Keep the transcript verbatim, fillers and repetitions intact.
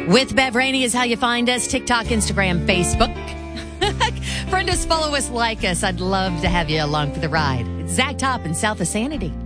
With Bev Rainey is how you find us. TikTok, Instagram, Facebook. Friend us, follow us, like us. I'd love to have you along for the ride. It's Zach Top and South of Sanity.